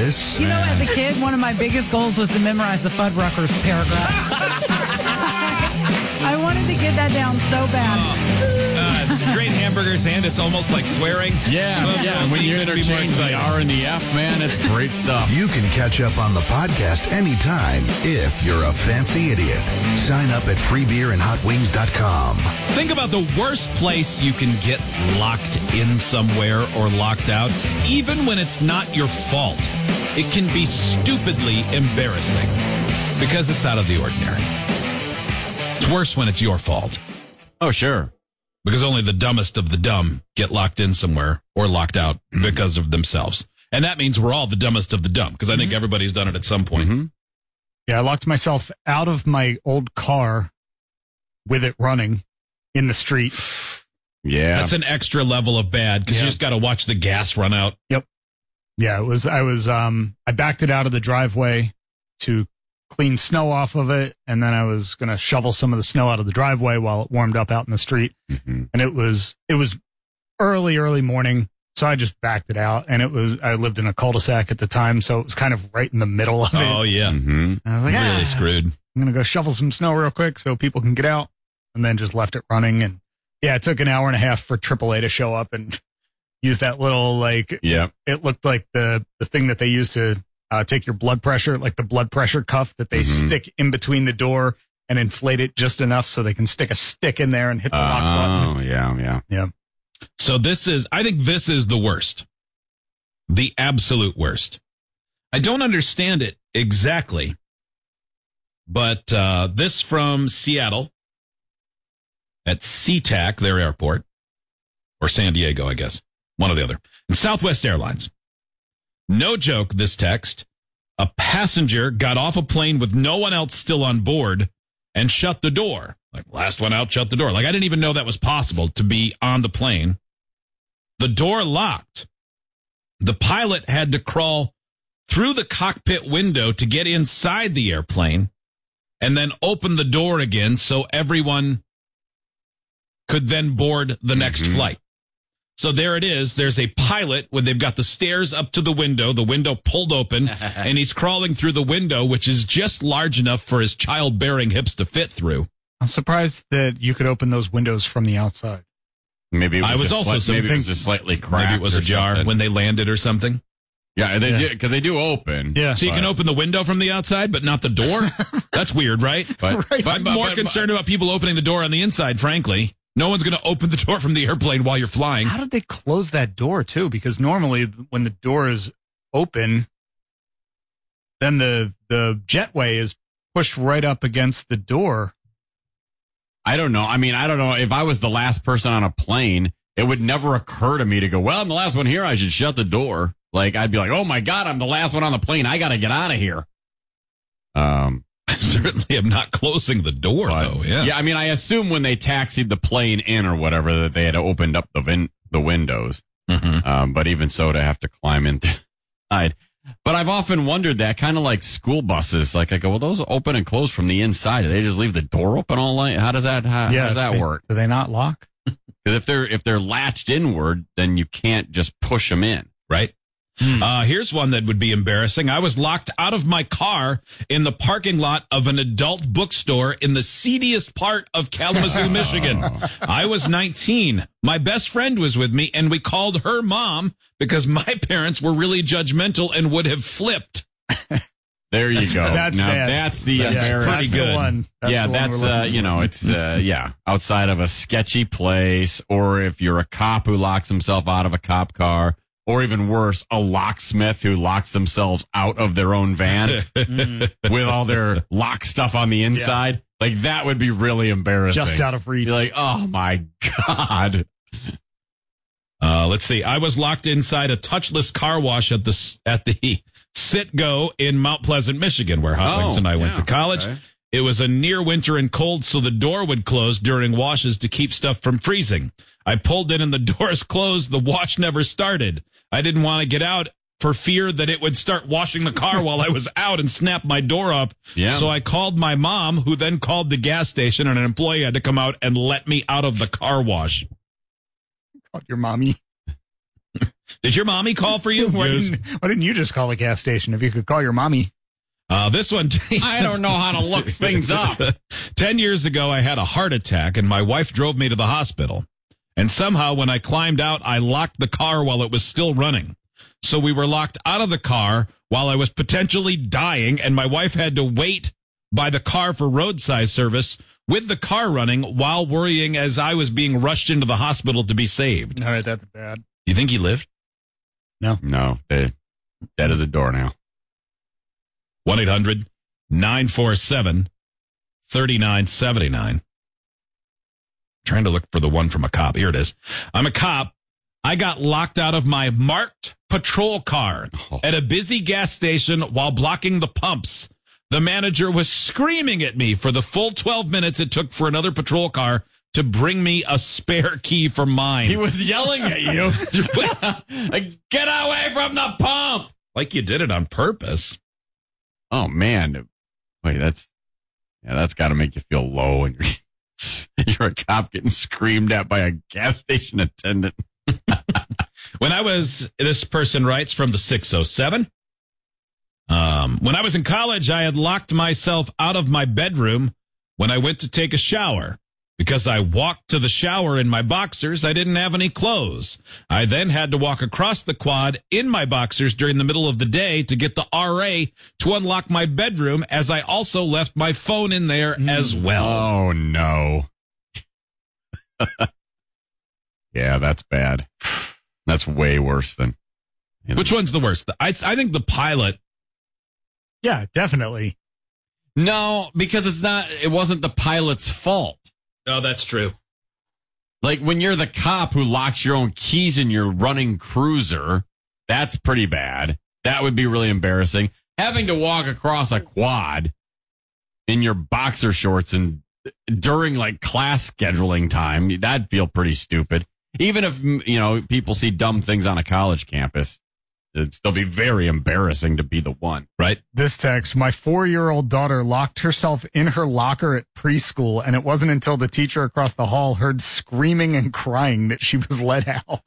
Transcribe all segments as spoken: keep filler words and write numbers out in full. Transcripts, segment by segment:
this? You know, as a kid, one of my biggest goals was to memorize the Fuddruckers paragraph. I wanted to get that down so bad. Uh, great hamburgers, and it's almost like swearing. Yeah, Well, yeah. well, When you these could be more interchange the exciting. R and the F, man, it's great stuff. You can catch up on the podcast anytime if you're a fancy idiot. Sign up at free beer and hot wings dot com. Think about the worst place you can get locked in somewhere or locked out, even when it's not your fault. It can be stupidly embarrassing because it's out of the ordinary. It's worse when it's your fault Oh, sure. because only the dumbest of the dumb get locked in somewhere or locked out because of themselves. And that means we're all the dumbest of the dumb because I think everybody's done it at some point. Mm-hmm. Yeah, I locked myself out of my old car with it running in the street. Yeah. That's an extra level of bad because Yeah. you just got to watch the gas run out. Yep. Yeah, it was, I was, um, I backed it out of the driveway to clean snow off of it. And then I was going to shovel some of the snow out of the driveway while it warmed up out in the street. Mm-hmm. And it was, it was early, early morning. So I just backed it out, and it was, I lived in a cul-de-sac at the time. So it was kind of right in the middle of it. Oh, yeah. Mm-hmm. And I was like, Really ah, screwed. I'm going to go shovel some snow real quick so people can get out, and then just left it running. And yeah, it took an hour and a half for triple A to show up and use that little, like, Yeah. it looked like the, the thing that they use to uh, take your blood pressure, like the blood pressure cuff that they Mhm. stick in between the door and inflate it just enough so they can stick a stick in there and hit the lock Oh, button. yeah, yeah. Yeah. So this is, I think this is the worst. The absolute worst. I don't understand it exactly, but uh, this from Seattle at SeaTac, their airport, or San Diego, I guess, one or the other, and Southwest Airlines. No joke, this text. A passenger got off a plane with no one else still on board and shut the door. Like, last one out, shut the door. Like, I didn't even know that was possible to be on the plane. The door locked. The pilot had to crawl through the cockpit window to get inside the airplane and then open the door again so everyone could then board the next Mhm. flight. So there it is. There's a pilot when they've got the stairs up to the window, the window pulled open, and he's crawling through the window, which is just large enough for his childbearing hips to fit through. I'm surprised that you could open those windows from the outside. Maybe it was I was just also slight- maybe it was thinking- just slightly cracked. Maybe it was or a jar something. when they landed or something. Yeah, they Yeah. do because they do open. Yeah. So you can But- open the window from the outside, but not the door? That's weird, right? But, Right. but, I'm but- more but- concerned about people opening the door on the inside, frankly. No one's going to open the door from the airplane while you're flying. How did they close that door too? Because normally when the door is open, then the, the jetway is pushed right up against the door. I don't know. I mean, I don't know. If I was the last person on a plane, it would never occur to me to go, well, I'm the last one here. I should shut the door. Like, I'd be like, oh my God, I'm the last one on the plane. I got to get out of here. Um, I certainly am not closing the door, but, though. Yeah. yeah, I mean, I assume when they taxied the plane in or whatever that they had opened up the vin- the windows. Mhm. Um, but even so, to have to climb inside. But I've often wondered that, kind of like school buses. Like, I go, well, those open and close from the inside. Do they just leave the door open all night? How does that, how, how does that they- work? Do they not lock? Because if they're, if they're latched inward, then you can't just push them in. Right? Uh, here's one that would be embarrassing. I was locked out of my car in the parking lot of an adult bookstore in the seediest part of Kalamazoo, Michigan. I was nineteen. My best friend was with me, and we called her mom because my parents were really judgmental and would have flipped. There you go. that's now bad. that's the That's embarrassing. pretty That's good. the one. That's yeah, the one that's we're uh, looking you for. know, it's uh, yeah, outside of a sketchy place, or if you're a cop who locks himself out of a cop car, or even worse, a locksmith who locks themselves out of their own van with all their lock stuff on the inside. Like, that would be really embarrassing. just out of reach. You're like, oh my God. Uh, let's see. I was locked inside a touchless car wash at the at the Sit-Go in Mount Pleasant, Michigan, where Hot Oh, Wings and I went yeah, to college. okay. It was a near winter and cold, so the door would close during washes to keep stuff from freezing. I pulled in and the doors closed. The wash never started. I didn't want to get out for fear that it would start washing the car while I was out and snap my door up. Yeah. So I called my mom, who then called the gas station, and an employee had to come out and let me out of the car wash. Called your mommy. Did your mommy call for you? Why didn't, why didn't you just call a gas station if you could call your mommy? Uh, this one. I don't know how to look things up. Ten years ago, I had a heart attack, and my wife drove me to the hospital. And somehow, when I climbed out, I locked the car while it was still running. So we were locked out of the car while I was potentially dying, and my wife had to wait by the car for roadside service with the car running while worrying as I was being rushed into the hospital to be saved. All right, that's bad. You think he lived? No. No, they, dead as a doornail. one eight hundred nine four seven three nine seven nine. Trying to look for the one from a cop. Here it is. I'm a cop. I got locked out of my marked patrol car Oh. at a busy gas station while blocking the pumps. The manager was screaming at me for the full twelve minutes it took for another patrol car to bring me a spare key for mine. He was yelling at you. Get away from the pump. Like you did it on purpose. Oh, man. Wait, that's, yeah, that's got to make you feel low. And you're, you're a cop getting screamed at by a gas station attendant. When I was, this person writes from the six oh seven. Um, when I was in college, I had locked myself out of my bedroom when I went to take a shower. Because I walked to the shower in my boxers, I didn't have any clothes. I then had to walk across the quad in my boxers during the middle of the day to get the R A to unlock my bedroom, as I also left my phone in there mm. as well. Oh, no. Yeah, that's bad. That's way worse than... You know. Which one's the worst? I, I think the pilot. Yeah, definitely. No, because it's not, it wasn't the pilot's fault. Oh, that's true. Like when you're the cop who locks your own keys in your running cruiser, that's pretty bad. That would be really embarrassing. Having to walk across a quad in your boxer shorts and during like class scheduling time, that'd feel pretty stupid. Even if, you know, people see dumb things on a college campus, it'd still be very embarrassing to be the one, right? This text, my four-year-old daughter locked herself in her locker at preschool, and it wasn't until the teacher across the hall heard screaming and crying that she was let out.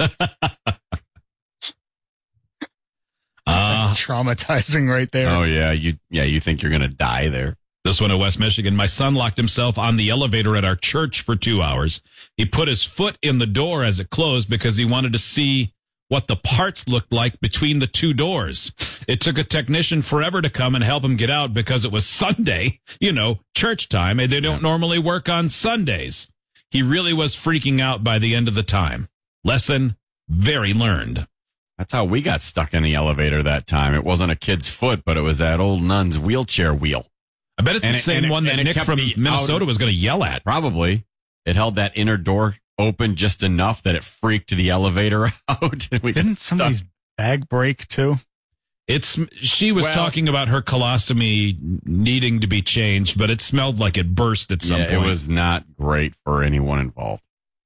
Uh, That's traumatizing right there. Oh, yeah. You, yeah, you think you're going to die there. This one in West Michigan. My son locked himself on the elevator at our church for two hours. He put his foot in the door as it closed because he wanted to see what the parts looked like between the two doors. It took a technician forever to come and help him get out because it was Sunday, you know, church time, and they don't normally work on Sundays. He really was freaking out by the end of the time. Lesson very learned. That's how we got stuck in the elevator that time. It wasn't a kid's foot, but it was that old nun's wheelchair wheel. I bet it's and the it, same it, one that Nick from Minnesota outer, was going to yell at. Probably. It held that inner door open just enough that it freaked the elevator out. we Didn't somebody's stuck. bag break too? It's she was well, talking about her colostomy needing to be changed, but it smelled like it burst at some yeah, point. It was not great for anyone involved.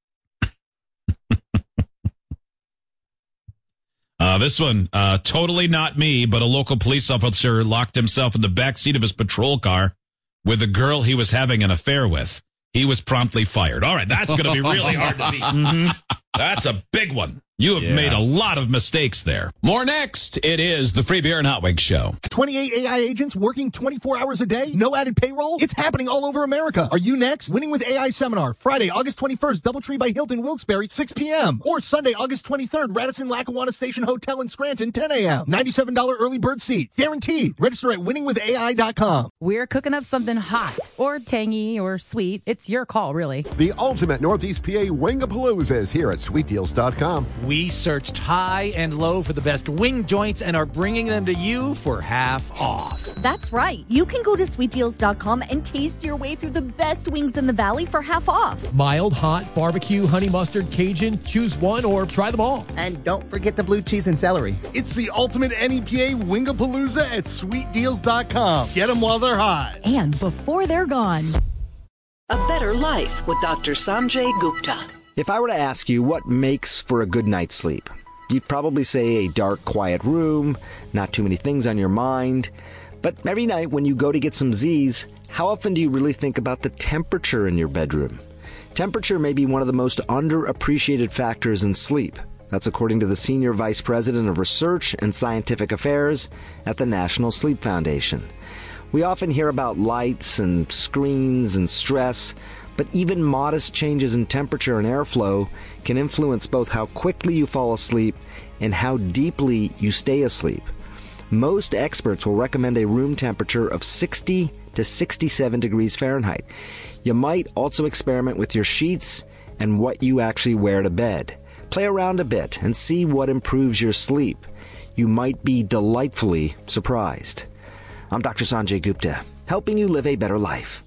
uh, this one, uh, totally not me, but a local police officer locked himself in the back seat of his patrol car with a girl he was having an affair with. He was promptly fired. All right, that's going to be really hard to beat. Mm-hmm. That's a big one. You have yeah. made a lot of mistakes there. More next. It is the Free Beer and Hot Wings Show. twenty-eight A I agents working twenty-four hours a day? No added payroll? It's happening all over America. Are you next? Winning with A I Seminar, Friday, August twenty-first, Doubletree by Hilton, Wilkes-Barre, six p.m. Or Sunday, August twenty-third, Radisson Lackawanna Station Hotel in Scranton, ten a.m. ninety-seven dollars early bird seats. Guaranteed. Register at winning with A I dot com. We're cooking up something hot or tangy or sweet. It's your call, really. The ultimate Northeast P A Wingapalooza is here at sweet deals dot com. We searched high and low for the best wing joints and are bringing them to you for half off. That's right. You can go to sweet deals dot com and taste your way through the best wings in the valley for half off. Mild, hot, barbecue, honey mustard, Cajun. Choose one or try them all. And don't forget the blue cheese and celery. It's the ultimate N E P A Wingapalooza at sweet deals dot com. Get them while they're hot. And before they're gone. A Better Life with Doctor Sanjay Gupta. If I were to ask you what makes for a good night's sleep, you'd probably say a dark, quiet room, not too many things on your mind. But every night when you go to get some Z's, how often do you really think about the temperature in your bedroom? Temperature may be one of the most underappreciated factors in sleep. That's according to the Senior Vice President of Research and Scientific Affairs at the National Sleep Foundation. We often hear about lights and screens and stress, but even modest changes in temperature and airflow can influence both how quickly you fall asleep and how deeply you stay asleep. Most experts will recommend a room temperature of sixty to sixty-seven degrees Fahrenheit. You might also experiment with your sheets and what you actually wear to bed. Play around a bit and see what improves your sleep. You might be delightfully surprised. I'm Doctor Sanjay Gupta, helping you live a better life.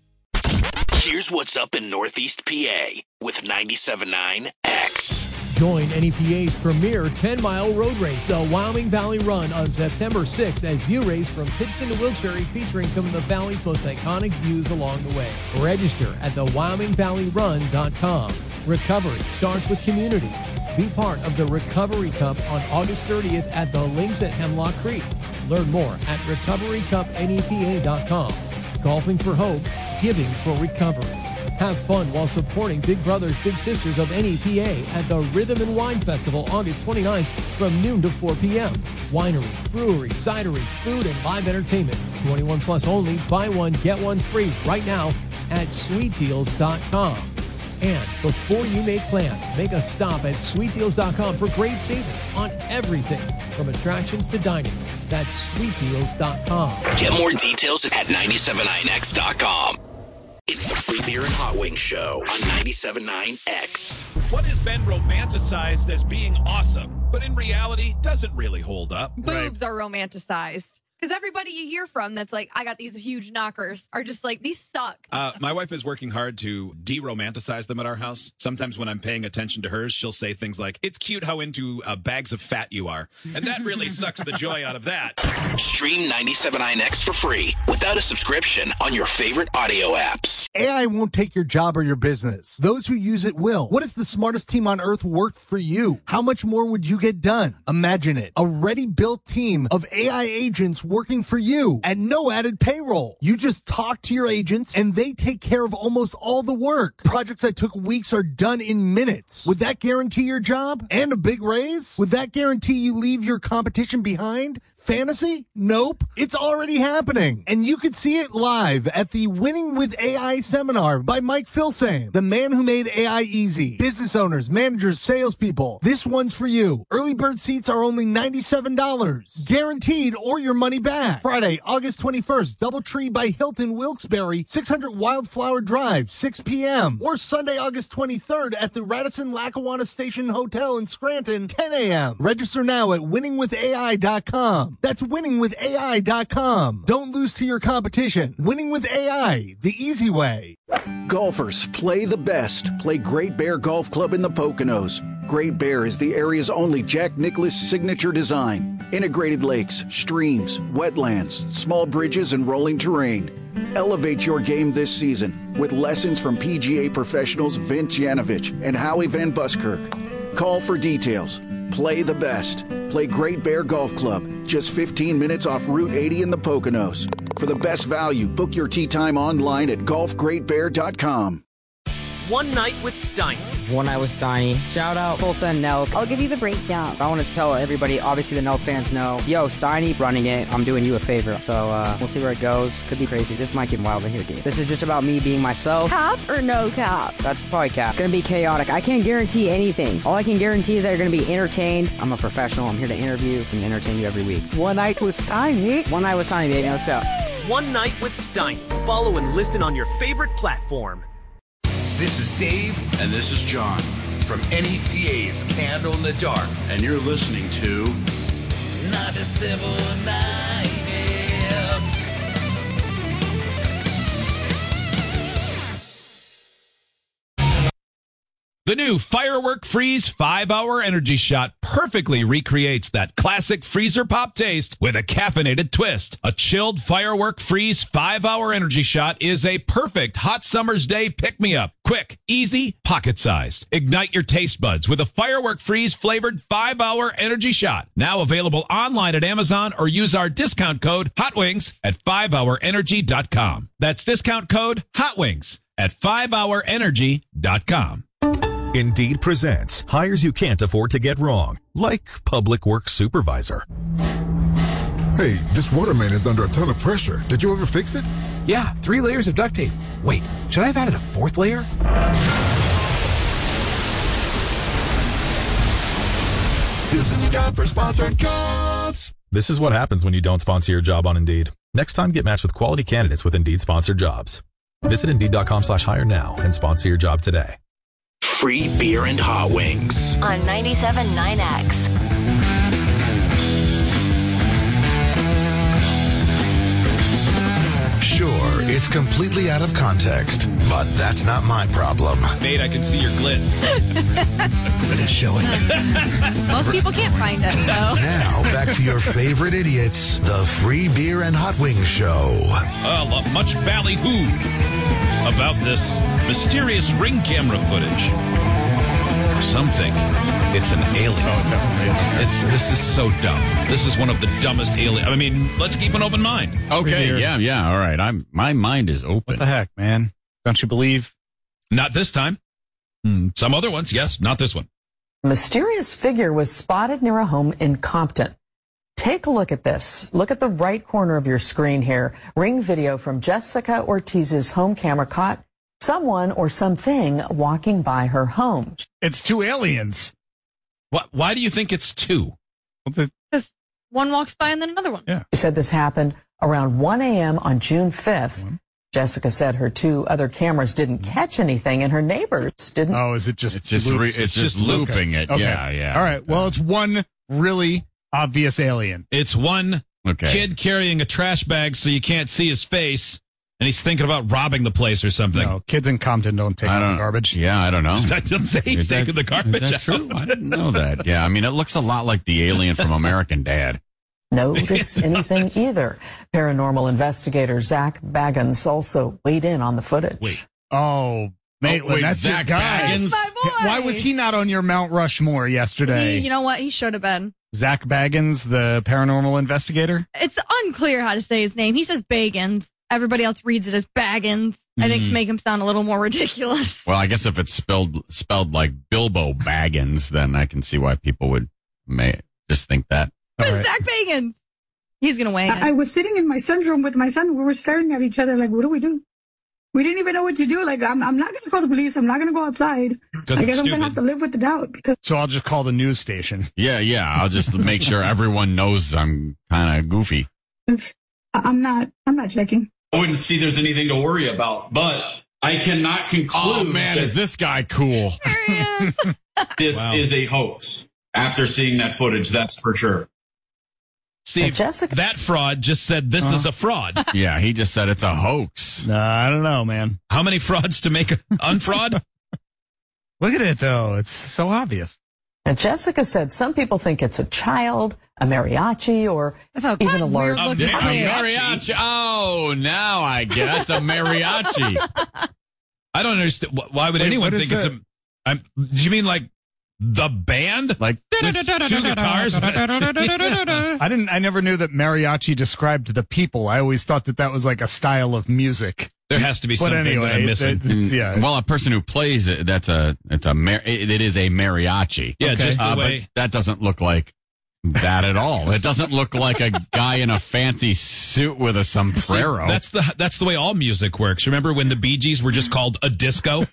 Here's what's up in Northeast P A with ninety-seven point nine X. Join N E P A's premier ten-mile road race, the Wyoming Valley Run, on September sixth as you race from Pittston to Wilkes-Barre, featuring some of the Valley's most iconic views along the way. Register at the wyoming valley run dot com. Recovery starts with community. Be part of the Recovery Cup on August thirtieth at the Links at Hemlock Creek. Learn more at recovery cup N E P A dot com. Golfing for hope, giving for recovery. Have fun while supporting Big Brothers Big Sisters of N E P A at the Rhythm and Wine Festival August twenty-ninth from noon to four p.m. Wineries, breweries, cideries, food, and live entertainment. twenty-one plus only. Buy one, get one free right now at sweet deals dot com. And before you make plans, make a stop at sweet deals dot com for great savings on everything from attractions to dining. That's sweet deals dot com. Get more details at ninety-seven nine X dot com. It's the Free Beer and Hot Wings Show on ninety-seven nine X. What has been romanticized as being awesome, but in reality doesn't really hold up? Boobs are romanticized. Because everybody you hear from that's like, I got these huge knockers, are just like, these suck. Uh, my wife is working hard to de-romanticize them at our house. Sometimes when I'm paying attention to hers, she'll say things like, it's cute how into uh, bags of fat you are. And that really sucks the joy out of that. Stream ninety-seven point nine X for free without a subscription on your favorite audio apps. A I won't take your job or your business. Those who use it will. What if the smartest team on earth worked for you? How much more would you get done? Imagine it. A ready-built team of A I agents working for you at no added payroll. You just talk to your agents and they take care of almost all the work. Projects that took weeks are done in minutes. Would that guarantee your job and a big raise? Would that guarantee you leave your competition behind? Fantasy? Nope. It's already happening. And you could see it live at the Winning with A I seminar by Mike Filsame, the man who made A I easy. Business owners, managers, salespeople. This one's for you. Early bird seats are only ninety-seven dollars. Guaranteed or your money back. Friday, August twenty-first, Doubletree by Hilton Wilkes-Barre, six hundred Wildflower Drive, six p.m. Or Sunday, August twenty-third at the Radisson Lackawanna Station Hotel in Scranton, ten a.m. Register now at winning with A I dot com. That's winning with A I dot com. Don't lose to your competition. Winning with A I, the easy way. Golfers, play the best. Play Great Bear Golf Club in the Poconos. Great Bear is the area's only Jack Nicklaus signature design. Integrated lakes, streams, wetlands, small bridges, and rolling terrain. Elevate your game this season with lessons from P G A professionals Vince Yanovich and Howie Van Buskirk. Call for details. Play the best. Play Great Bear Golf Club, just fifteen minutes off Route eighty in the Poconos. For the best value, book your tee time online at golf great bear dot com. One Night with Steiny. One Night with Steiny. Shout out Full Send Nelk. I'll give you the breakdown. I want to tell everybody, obviously the Nelk fans know, yo, Steiny running it. I'm doing you a favor. So uh, we'll see where it goes. Could be crazy. This might get wild in here, dude. This is just about me being myself. Cap or no cap? That's probably cap. Gonna be chaotic. I can't guarantee anything. All I can guarantee is that you're gonna be entertained. I'm a professional. I'm here to interview and entertain you every week. One Night with Steiny. One Night with Steiny, baby. Let's go. One Night with Steiny. Follow and listen on your favorite platform. This is Dave, and this is John from N E P A's Candle in the Dark, and you're listening to ninety-seven point nine X. The new Firework Freeze five hour Energy Shot perfectly recreates that classic freezer pop taste with a caffeinated twist. A chilled Firework Freeze five hour Energy Shot is a perfect hot summer's day pick-me-up. Quick, easy, pocket-sized. Ignite your taste buds with a Firework Freeze flavored five hour Energy Shot. Now available online at Amazon or use our discount code HOTWINGS at five hour energy dot com. That's discount code HOTWINGS at five hour energy dot com. Indeed presents hires you can't afford to get wrong, like public works supervisor. Hey, this waterman is under a ton of pressure. Did you ever fix it? Yeah, three layers of duct tape. Wait, should I have added a fourth layer? This is time for sponsored jobs. This is what happens when you don't sponsor your job on Indeed. Next time, get matched with quality candidates with Indeed sponsored jobs. Visit Indeed.com slash hire now and sponsor your job today. Free beer and hot wings. On ninety-seven point nine X. Sure, it's completely out of context, but that's not my problem. Nate, I can see your glit. But it's showing. Most people can't find us, so. Now, back to your favorite idiots, the Free Beer and Hot Wings Show. Uh, much ballyhoo about this mysterious ring camera footage. Some think it's an alien. Oh, it definitely is. It's, this is so dumb. This is one of the dumbest alien. I mean, let's keep an open mind. Okay, yeah, yeah, all right. I'm my mind is open. What the heck, man? Don't you believe? Not this time. Hmm. Some other ones, yes, not this one. A mysterious figure was spotted near a home in Compton. Take a look at this. Look at the right corner of your screen here. Ring video from Jessica Ortiz's home camera caught someone or something walking by her home. It's two aliens. What? Why do you think it's two? Because one walks by and then another one. Yeah. She said this happened around one a.m. on June fifth. Mm-hmm. Jessica said her two other cameras didn't catch anything and her neighbors didn't. Oh, is it just It's just re- it's, it's just, just looping it. Okay. Yeah, yeah. All right. Well, it's one really obvious alien. It's one okay. kid carrying a trash bag so you can't see his face. And he's thinking about robbing the place or something. No, kids in Compton don't take I out don't, the garbage. Yeah, I don't know. That doesn't say he's is taking that, the garbage is that out. true? I didn't know that. Yeah, I mean, it looks a lot like the alien from American Dad. Notice anything either. Paranormal investigator Zach Baggins also weighed in on the footage. Wait. Oh, Maitland, oh, wait, that's Zach your guy. Baggins? That's my boy. Why was he not on your Mount Rushmore yesterday? He, you know what? He should have been. Zach Baggins, the paranormal investigator? It's unclear how to say his name. He says Bagans. Everybody else reads it as Baggins. Mm. I think to make him sound a little more ridiculous. Well, I guess if it's spelled spelled like Bilbo Baggins, then I can see why people would may just think that. But right. Zach Bagans. He's going to weigh in. I, I was sitting in my son's room with my son. We were staring at each other like, what do we do? We didn't even know what to do. Like, I'm, I'm not going to call the police. I'm not going to go outside. I guess I'm going to have to live with the doubt. Because so I'll just call the news station. Yeah, yeah. I'll just make sure everyone knows I'm kind of goofy. I'm not, I'm not checking. I wouldn't see there's anything to worry about, but I cannot conclude. Oh, man, is this guy cool? There he is. This wow. is a hoax. After seeing that footage, that's for sure. Steve, that fraud just said this uh, is a fraud. Yeah, he just said it's a hoax. Uh, I don't know, man. How many frauds to make an unfraud? Look at it, though. It's so obvious. And Jessica said some people think it's a child, a mariachi, or a even a large... A, a mariachi. Oh, now I get it. It's a mariachi. I don't understand. Why would Wait, anyone think it's a... I'm, do you mean like the band? Like two guitars? I didn't. I never knew that mariachi described the people. I always thought that that was like a style of music. There has to be something anyway, that I'm missing. It, it, yeah. Well, a person who plays it, that's a, it's a, mar- it, it is a mariachi. Yeah, okay. just the uh, way. But that doesn't look like that at all. It doesn't look like a guy in a fancy suit with a sombrero. See, that's the, that's the way all music works. Remember when the Bee Gees were just called a disco?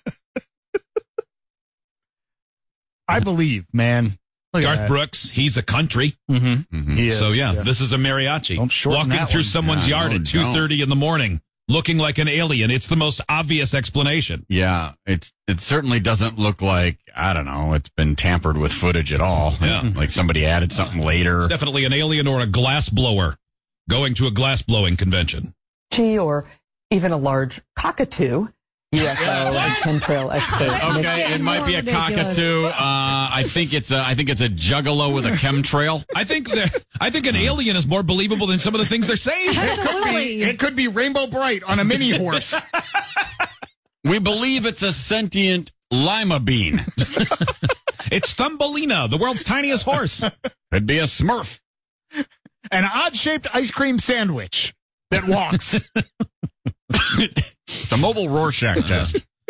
I believe, man. Look Garth Brooks, he's a country. Mm-hmm. Mm-hmm. He is, so, yeah, yeah, this is a mariachi. Walking through one. someone's yeah, yard no, at two thirty in the morning, looking like an alien. It's the most obvious explanation. Yeah, it's it certainly doesn't look like, I don't know, it's been tampered with footage at all. Yeah. Like somebody added something later. It's definitely an alien or a glass blower going to a glass blowing convention. Or even a large cockatoo. U F O and chemtrail expert. Okay, it might be a cockatoo. Uh, I think it's a, I think it's a juggalo with a chemtrail. I think that I think an alien is more believable than some of the things they're saying. It could be, it could be Rainbow Bright on a mini horse. We believe it's a sentient lima bean. It's Thumbelina, the world's tiniest horse. Could be a Smurf. An odd-shaped ice cream sandwich that walks. It's a mobile Rorschach test.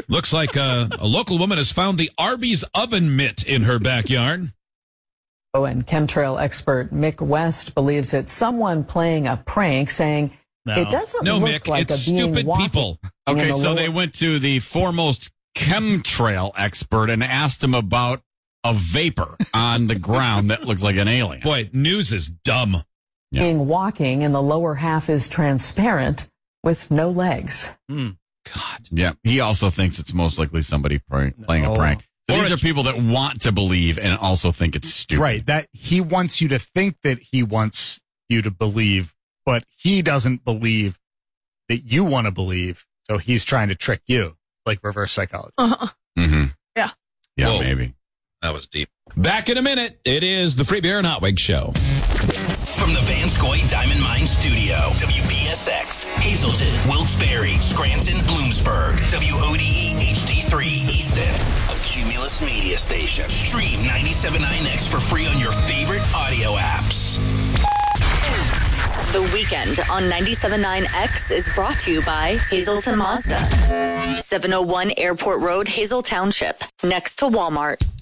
Looks like a, a local woman has found the Arby's oven mitt in her backyard. Oh, and chemtrail expert Mick West believes it's someone playing a prank, saying No. it doesn't No, look Mick, like it's a being stupid walking people. in Okay, the so lower- they went to the foremost chemtrail expert and asked him about a vapor on the ground that looks like an alien. Boy, news is dumb. being walking, and the lower half is transparent with no legs. God. Yeah, he also thinks it's most likely somebody prank, playing a No. prank. So Or these a- are people that want to believe and also think it's stupid. Right. That he wants you to think that he wants you to believe, but he doesn't believe that you want to believe. So he's trying to trick you, like reverse psychology. Uh-huh. Mm-hmm. Yeah. Yeah, Whoa. maybe. That was deep. Back in a minute. It is the Free Beer and Hot Wings Show. From the Vanscoy Diamond Mine Studio, W P S X, Hazleton, Wilkes-Barre, Scranton, Bloomsburg, W O D E H D three, Easton, a Cumulus media station. Stream ninety-seven point nine X for free on your favorite audio apps. The Weekend on ninety-seven point nine X is brought to you by Hazelton Mazda. seven oh one Airport Road, Hazel Township, next to Walmart.